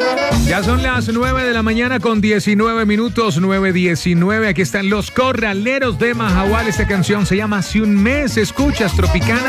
Ya son las 9 de la mañana con 19 minutos, 9:19. Aquí están los Corraleros de Majagual. Esta canción se llama Hace un mes. Escuchas Tropicana